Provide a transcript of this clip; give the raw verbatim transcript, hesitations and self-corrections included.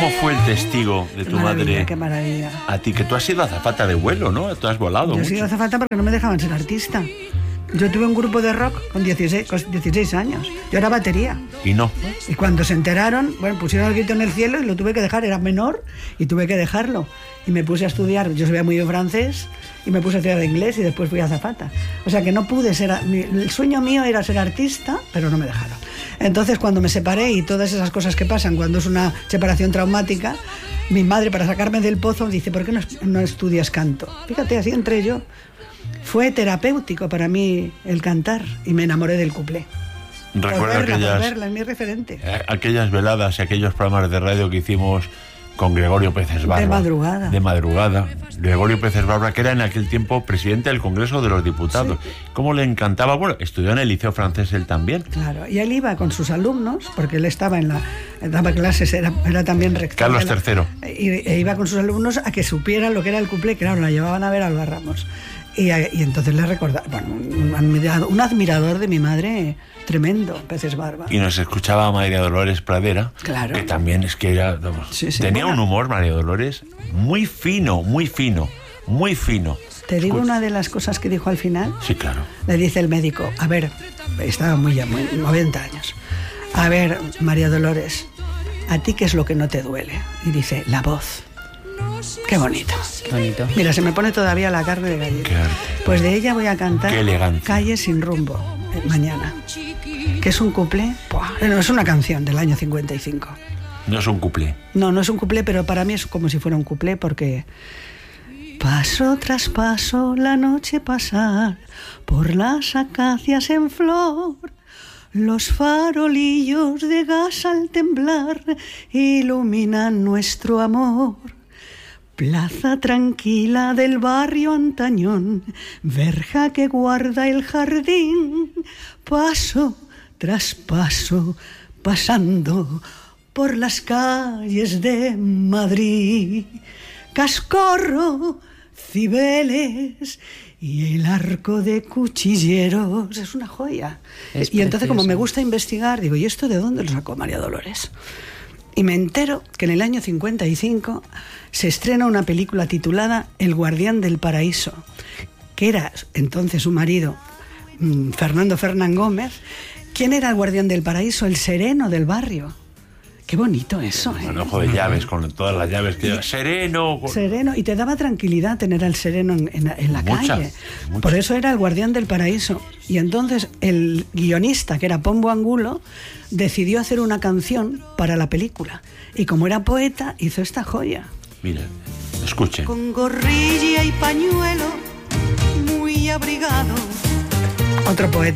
¿Cómo fue el testigo de tu maravilla, madre? Qué maravilla. A ti, que tú has sido azafata de vuelo, ¿no? Tú has volado Yo he mucho. sido azafata porque no me dejaban ser artista. Yo tuve un grupo de rock con dieciséis, con dieciséis años. Yo era batería. Y no. Y cuando se enteraron, bueno, pusieron el grito en el cielo y lo tuve que dejar. Era menor y tuve que dejarlo. Y me puse a estudiar. Yo sabía muy bien francés y me puse a estudiar inglés y después fui azafata. O sea que no pude ser... El sueño mío era ser artista, pero no me dejaron. Entonces, cuando me separé y todas esas cosas que pasan cuando es una separación traumática, mi madre, para sacarme del pozo, dice: ¿por qué no, no estudias canto? Fíjate, así entré yo. Fue terapéutico para mí el cantar y me enamoré del cuplé. Recuerda por verla, aquellas, por verla, es mi referente. aquellas veladas y aquellos programas de radio que hicimos con Gregorio Peces Barba. De madrugada. De madrugada. Gregorio Peces Barba, que era en aquel tiempo presidente del Congreso de los Diputados. Sí. ¿Cómo le encantaba? Bueno, estudió en el Liceo Francés él también. Claro, y él iba con sus alumnos, porque él estaba en la... daba clases, era, era también rector. Carlos tercero. Y, e iba con sus alumnos a que supieran lo que era el cuplé, que claro, la llevaban a ver a Alba Ramos. Y, y entonces le recordaba, bueno, un admirador, un admirador de mi madre tremendo, Peces Barba. Y nos escuchaba María Dolores Pradera, claro, que también es que era, vamos, sí, sí, tenía bueno. un humor, María Dolores, muy fino, muy fino, muy fino. ¿Te digo Escucha. Una de las cosas que dijo al final? Sí, claro. Le dice el médico: a ver, estaba muy ya, muy, noventa años. A ver, María Dolores, ¿a ti qué es lo que no te duele? Y dice: la voz. Qué bonito. Qué bonito. Mira, se me pone todavía la carne de gallina. Pues de ella voy a cantar Qué elegancia. Calle sin rumbo, eh, mañana. Que es un cuplé. Buah, no, es una canción del año cincuenta y cinco. No es un cuplé. No, no es un cuplé, pero para mí es como si fuera un cuplé, porque... Paso tras paso la noche pasar por las acacias en flor. Los farolillos de gas al temblar iluminan nuestro amor. Plaza tranquila del barrio antañón, verja que guarda el jardín, paso tras paso, pasando por las calles de Madrid. Cascorro, Cibeles y el arco de cuchilleros. Es una joya. Es y entonces, como me gusta investigar, digo: ¿y esto de dónde lo sacó María Dolores? Y me entero que en el año cincuenta y cinco se estrena una película titulada El guardián del paraíso, que era entonces su marido, Fernando Fernán Gómez. ¿Quién era el guardián del paraíso? El sereno del barrio. Qué bonito eso, ¿eh? Un ojo de llaves, con todas las llaves que... Y, sereno. Con... Sereno. Y te daba tranquilidad tener al sereno en, en, en la mucha, calle. Mucha. Por eso era el guardián del paraíso. Y entonces el guionista, que era Pombo Angulo, decidió hacer una canción para la película. Y como era poeta, hizo esta joya. Mira, escuchen. Con gorrilla y pañuelo, muy abrigado. Otro poeta.